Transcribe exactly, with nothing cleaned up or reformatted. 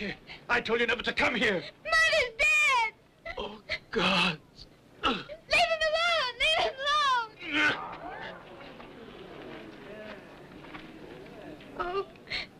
here. I told you never to come here. Mother's dead! Oh, God. Leave him alone! Leave him alone! Oh,